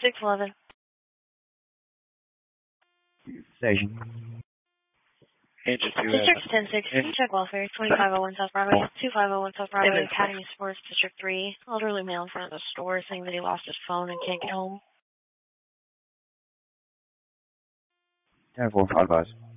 611. Station. Engine 2. District 106, check welfare, 2501 South Broadway, 2501 South Broadway, Academy Sports, District 3. Elderly male in front of the store saying that he lost his phone and can't get home. 10-4, advise.